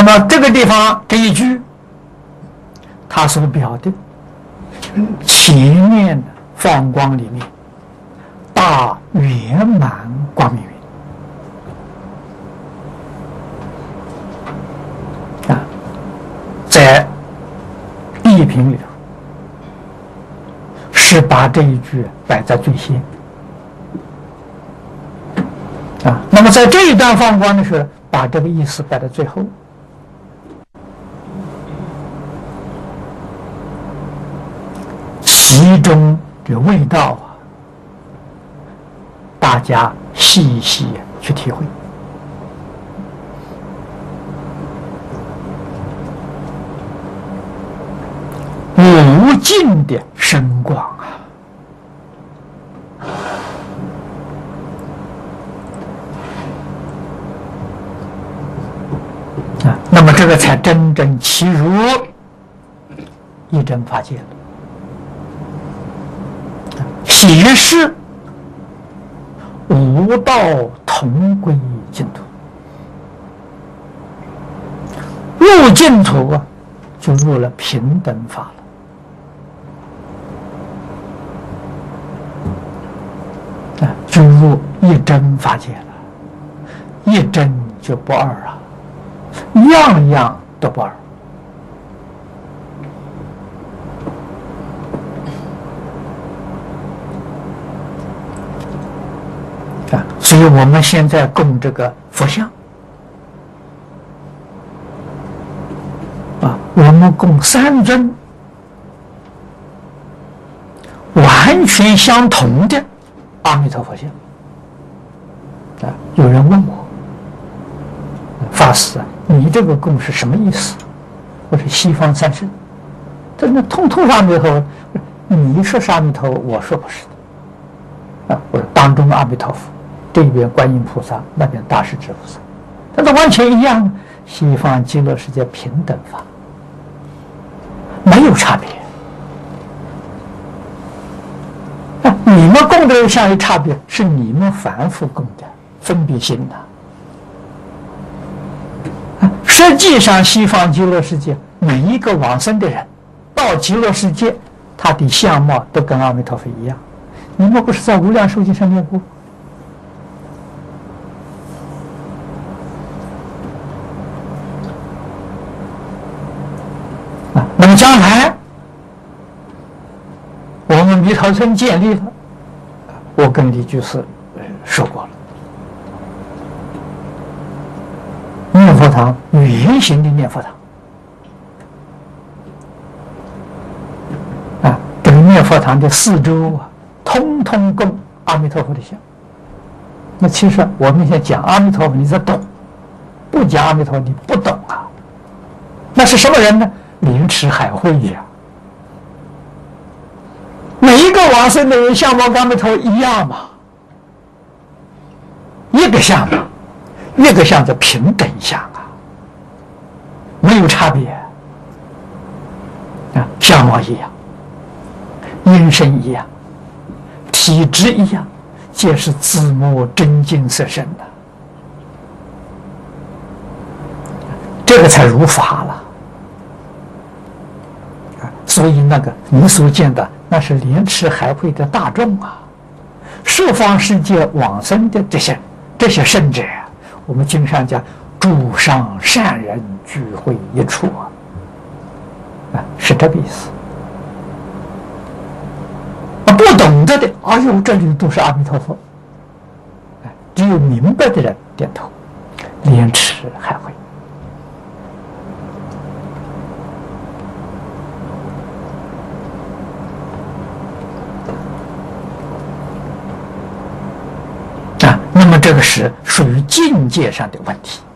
么这个地方这一句，它所表的前面的放光里面，大圆满光明云啊，在地品里头是把这一句摆在最先啊。那么在这一段放光的时候，把这个意思摆在最后。其中的味道啊，大家细细去体会。无尽的深广啊！那么这个才真正契入一真法界了。其实无道同归净土，入净土啊，就入了平等法了，就入一真法界了。一真就不二啊，样样都不二。所以我们现在供这个佛像啊，我们供三尊完全相同的阿弥陀佛像啊。有人问我，法师啊，你这个供是什么意思？我说西方三圣，这那通通是阿弥陀佛，你说是阿弥陀佛，我说不是的啊。我说当中阿弥陀佛，这边观音菩萨，那边大势至菩萨，但是完全一样。西方极乐世界平等法，没有差别。你们供的像有差别，是你们凡夫供的分别心的。实际上，西方极乐世界每一个往生的人，到极乐世界，他的相貌都跟阿弥陀佛一样。你们不是在无量寿经上念过？那么将来我们弥陀村建立了，我跟李居士说过了，念佛堂圆形的念佛堂啊，这个念佛堂的四周啊，通通供阿弥陀佛的像。那其实我们现在讲阿弥陀佛，你在懂；不讲阿弥陀佛，你不懂啊。那是什么人呢？莲池海会呀，每一个往生的人相貌跟阿弥陀佛一样嘛，一个相嘛，一个相叫平等相啊，没有差别啊，相貌一样，音声一样，体质一样，皆是自母真净色身的，这个才如法了。所以那个你所见的那是莲池海会的大众啊，十方世界往生的这些圣者，我们经上讲诸上善人聚会一处啊，是这个意思。不懂得的，哎呦，这里都是阿弥陀佛，只有明白的人点头，莲池海会。那么这个是属于境界上的问题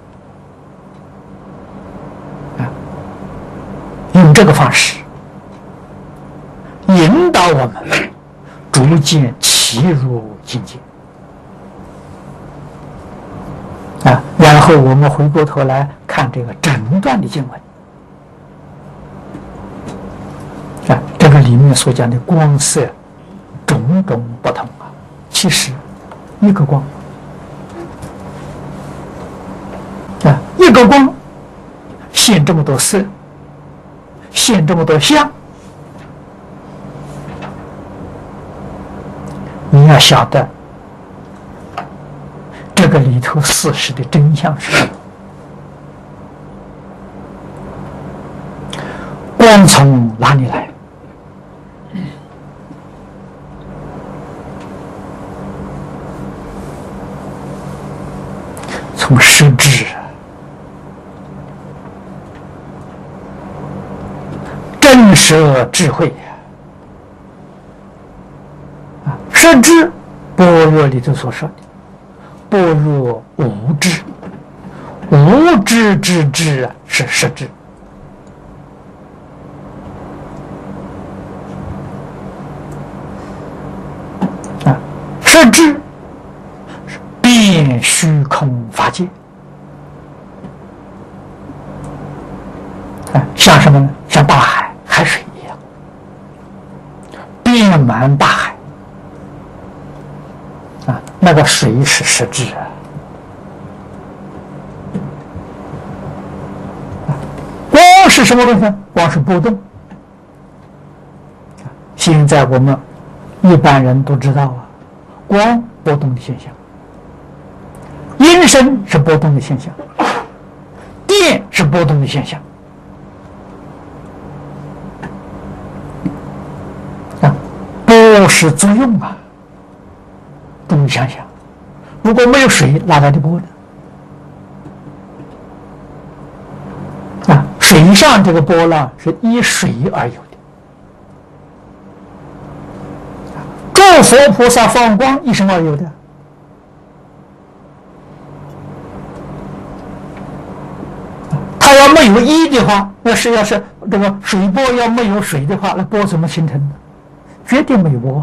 啊，用这个方式引导我们逐渐契入境界啊。然后我们回过头来看这个整段的经文啊，这个里面所讲的光色种种不同啊，其实一个光。一个光现这么多色，现这么多相，你要晓得这个里头事实的真相是什么。光从哪里来？从识智，真实智慧啊！识智，般若里头所说的般若无智，无智之智啊，是识智。识智是遍虚空法界啊，像什么呢？像大海、海水一样，遍满大海啊。那个水是识智啊。光是什么东西？光是波动。现在我们一般人都知道啊。光波动的现象，音声是波动的现象，电是波动的现象啊，波是作用啊。诸位想想，如果没有水，哪来的波呢？啊，水上这个波浪是依水而有的。诸佛菩萨放光依什么而有的？它要没有依的话，要是这个水波要没有水的话，那波怎么形成的？绝对没有波啊！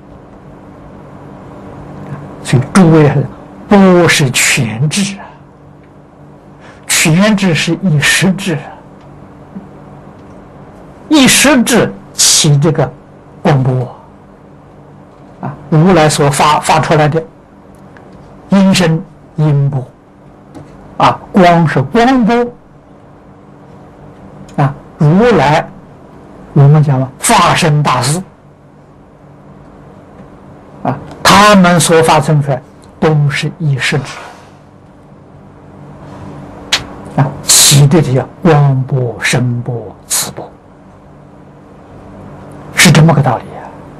所以诸位，波是全智啊，全智是一识智啊，一识智起这个光波。啊，如来所发出来的音声音波，啊，光是光波，啊，如来我们讲了发生大事，啊，他们所发生出来都是一识智，啊，起的这叫光波、声波、磁波，是这么个道理。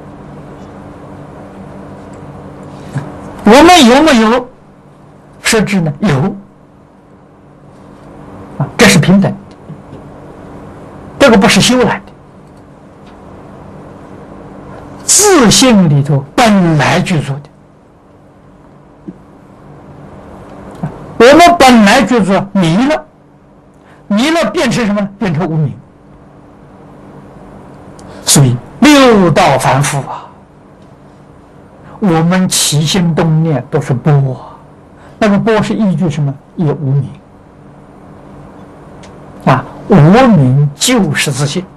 我们有没有识智呢？有啊，这是平等的，这个不是修来的，自性里头本来具足的。我们本来具足迷了，迷了变成什么呢？变成无明。所以六道凡夫啊，我们起心动念都是波啊，那个波是依据什么？依无明啊，无明就是自信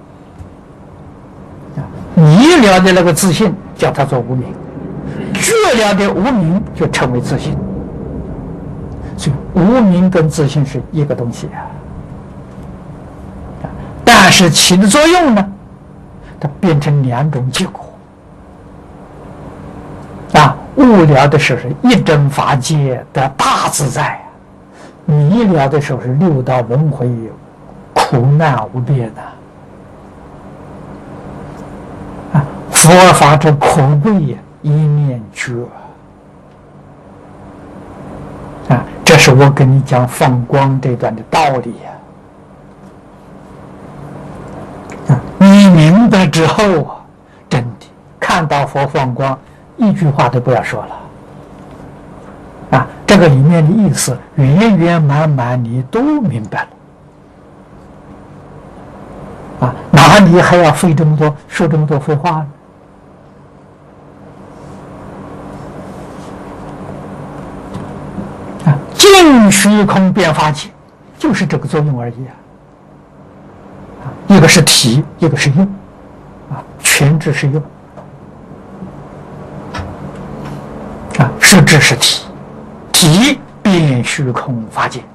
啊，迷了的那个自信叫它做无明，觉了的无明就成为自信，所以无明跟自信是一个东西啊，但是起的作用呢，它变成两种结果。啊，悟了的时候是一真法界的大自在，迷了的时候是六道轮回苦难无边的。啊，佛法之可贵呀，一念觉。啊，这是我跟你讲放光这段的道理呀。啊，你明白之后啊，真的看到佛放光，一句话都不要说了。啊，这个里面的意思圆圆满满你都明白了。啊，哪里还要费这么多说这么多废话呢？啊，尽虚空变法界，就是这个作用而已啊。一个是体，一个是用，啊，全智是用，啊，实质是体，体变虚空法界。